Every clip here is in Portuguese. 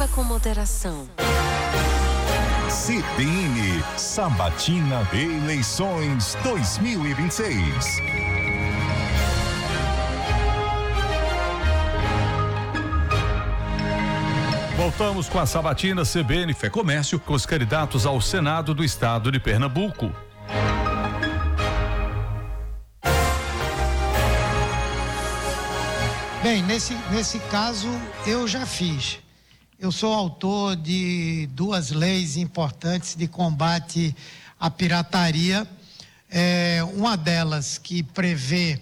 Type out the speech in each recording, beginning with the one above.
Beba com moderação. CBN, Sabatina Eleições 2026. Voltamos com a Sabatina CBN Fé Comércio com os candidatos ao Senado do Estado de Pernambuco. Bem, nesse caso eu já fiz. Eu sou autor de 2 leis importantes de combate à pirataria. Uma delas que prevê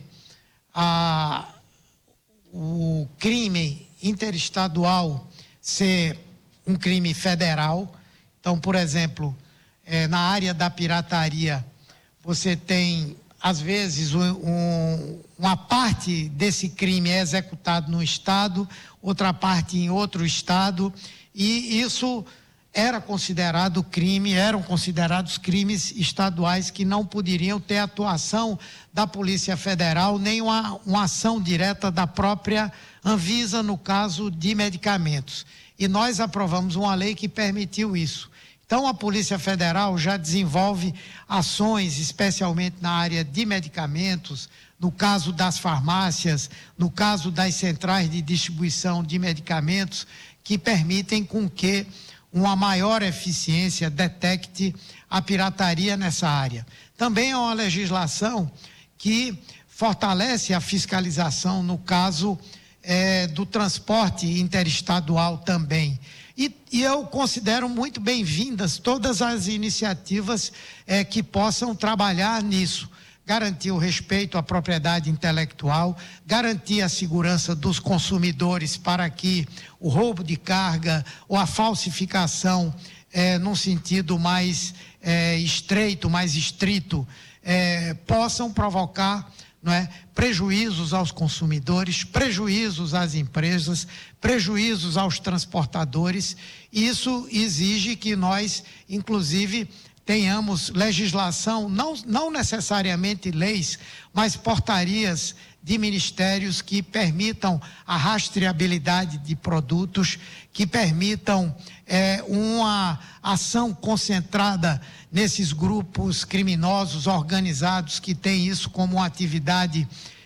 o crime interestadual ser um crime federal. Então, por exemplo, na área da pirataria, você tem, às vezes, uma parte desse crime é executado no estado, outra parte em outro estado, e isso eram considerados crimes estaduais que não poderiam ter atuação da Polícia Federal, nem uma ação direta da própria Anvisa no caso de medicamentos. E nós aprovamos uma lei que permitiu isso. Então, a Polícia Federal já desenvolve ações, especialmente na área de medicamentos, no caso das farmácias, no caso das centrais de distribuição de medicamentos, que permitem com que uma maior eficiência detecte a pirataria nessa área. Também é uma legislação que fortalece a fiscalização no caso do transporte interestadual também. E eu considero muito bem-vindas todas as iniciativas que possam trabalhar nisso. Garantir o respeito à propriedade intelectual, garantir a segurança dos consumidores para que o roubo de carga ou a falsificação, num sentido mais estreito, mais estrito, possam provocar, não é, prejuízos aos consumidores, prejuízos às empresas, prejuízos aos transportadores. Isso exige que nós, inclusive, tenhamos legislação, não necessariamente leis, mas portarias de ministérios que permitam a rastreabilidade de produtos, que permitam uma ação concentrada nesses grupos criminosos organizados que têm isso como uma atividade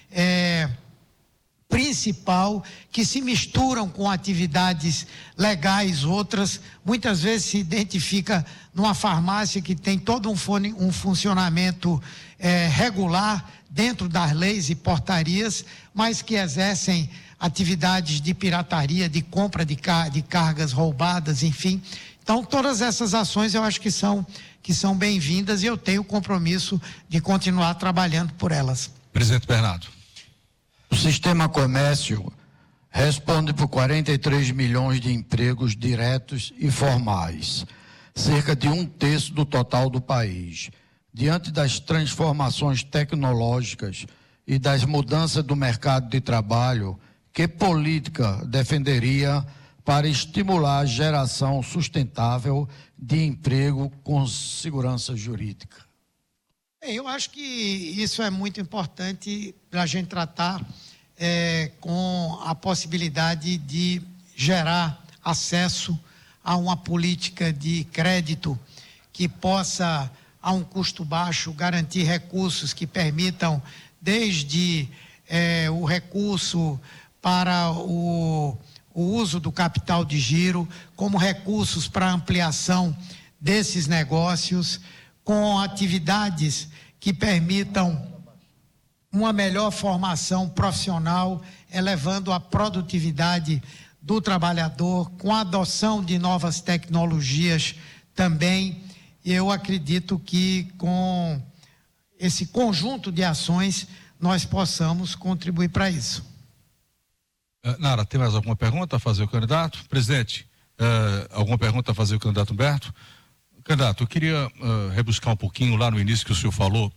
principal, que se misturam com atividades legais outras. Muitas vezes se identifica numa farmácia que tem todo um funcionamento regular dentro das leis e portarias, mas que exercem atividades de pirataria, de compra de cargas roubadas, enfim. Então, todas essas ações eu acho que são bem-vindas e eu tenho o compromisso de continuar trabalhando por elas. Presidente Bernardo. O sistema comércio responde por 43 milhões de empregos diretos e formais, cerca de 1/3 do total do país. Diante das transformações tecnológicas e das mudanças do mercado de trabalho, que política defenderia para estimular a geração sustentável de emprego com segurança jurídica? Eu acho que isso é muito importante para a gente tratar com a possibilidade de gerar acesso a uma política de crédito que possa, a um custo baixo, garantir recursos que permitam, desde o recurso para o uso do capital de giro, como recursos para ampliação desses negócios, com atividades que permitam uma melhor formação profissional, elevando a produtividade do trabalhador, com a adoção de novas tecnologias também. Eu acredito que com esse conjunto de ações nós possamos contribuir para isso. Nara, tem mais alguma pergunta a fazer o candidato? Presidente, alguma pergunta a fazer o candidato Humberto? Candidato, eu queria rebuscar um pouquinho lá no início que o senhor falou